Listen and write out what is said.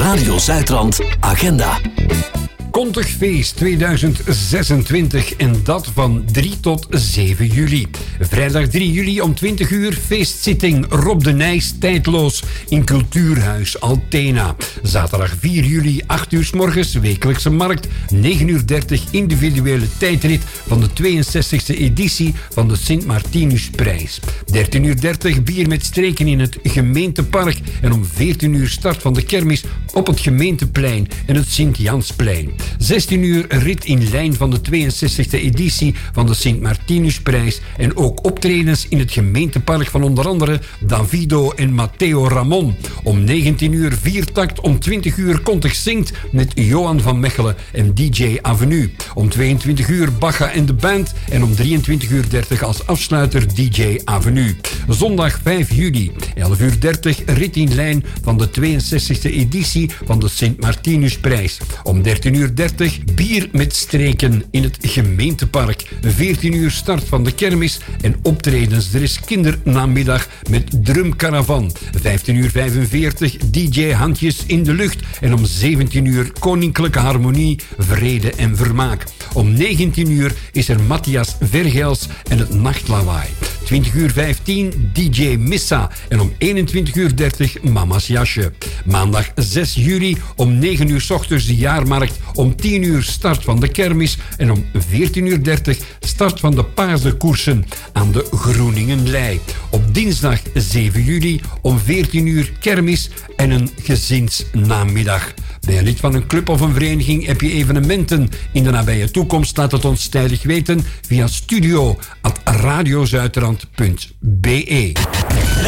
Radio Zuidrand Agenda. Kontig feest 2026 en dat van 3 tot 7 juli. Vrijdag 3 juli om 20 uur feestzitting Rob de Nijs tijdloos in Cultuurhuis Altena. Zaterdag 4 juli 8 uur 's morgens wekelijkse markt. 9:30 uur individuele tijdrit van de 62e editie van de Sint-Martinusprijs. 13:30 uur bier met streken in het gemeentepark. En om 14 uur start van de kermis op het gemeenteplein en het Sint-Jansplein. 16 uur rit in lijn van de 62e editie van de Sint-Martinusprijs en ook optredens in het gemeentepark van onder andere Davido en Matteo Ramon. Om 19 uur viertakt, om 20 uur Kontig zingt met Johan van Mechelen en DJ Avenue. Om 22 uur Bacha en de band en om 23:30 uur als afsluiter DJ Avenue. Zondag 5 juli, 11:30 uur rit in lijn van de 62e editie van de Sint-Martinusprijs. Om 13:30 uur bier met streken in het gemeentepark. 14 uur start van de kermis en optredens. Er is kindernamiddag met drumcaravan. 15:45 uur DJ Handjes in de lucht. En om 17 uur Koninklijke Harmonie, Vrede en Vermaak. Om 19 uur is er Matthias Vergels en het Nachtlawaai. 20:15 DJ Missa en om 21:30 Mama's Jasje. Maandag 6 juli om 9 uur 's ochtends de jaarmarkt. Om 10 uur start van de kermis en om 14:30 start van de paardenkoersen aan de Groeningenlei. Op dinsdag 7 juli om 14 uur kermis en een gezinsnamiddag. Ben je lid van een club of een vereniging? Heb je evenementen in de nabije toekomst? Laat het ons tijdig weten via studio@radiozuiderland.be.